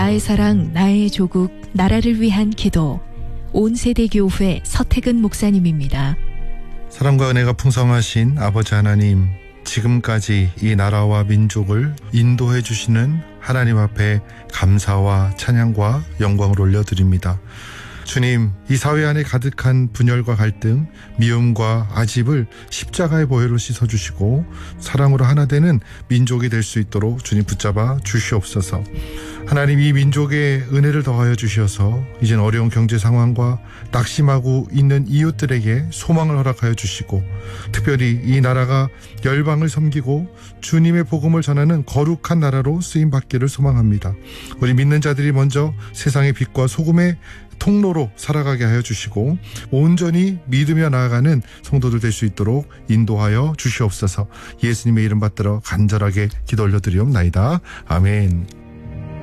나의 사랑, 나의 조국, 나라를 위한 기도. 온세대교회 서태근 목사님입니다. 사랑과 은혜가 풍성하신 아버지 하나님, 지금까지 이 나라와 민족을 인도해 주시는 하나님 앞에 감사와 찬양과 영광을 올려드립니다. 주님, 이 사회 안에 가득한 분열과 갈등, 미움과 아집을 십자가의 보혈로 씻어주시고 사랑으로 하나 되는 민족이 될 수 있도록 주님 붙잡아 주시옵소서. 하나님, 이 민족에 은혜를 더하여 주셔서 이젠 어려운 경제 상황과 낙심하고 있는 이웃들에게 소망을 허락하여 주시고, 특별히 이 나라가 열방을 섬기고 주님의 복음을 전하는 거룩한 나라로 쓰임받기를 소망합니다. 우리 믿는 자들이 먼저 세상의 빛과 소금의 통로로 살아가게 하여 주시고 온전히 믿으며 나아가는 성도들 될 수 있도록 인도하여 주시옵소서. 예수님의 이름 받들어 간절하게 기도 올려드리옵나이다. 아멘.